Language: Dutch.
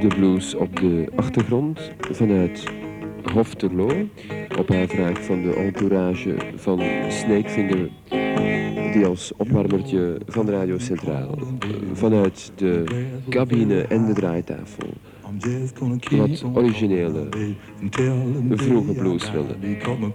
de blues op de achtergrond vanuit Hofterlo. Op aanvraag van de entourage van Snakefinger, die als opwarmertje van Radio Centraal vanuit de cabine en de draaitafel wat originele vroege blues wilde.